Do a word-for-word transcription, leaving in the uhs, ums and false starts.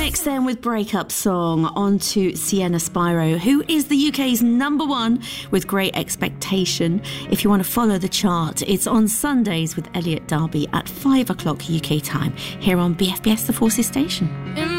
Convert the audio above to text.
Next then, with Breakup Song, on to Sienna Spyro, who is the U K's number one with Great Expectation. If you want to follow the chart, it's on Sundays with Elliot Darby at five o'clock U K time, here on B F B S The Forces Station.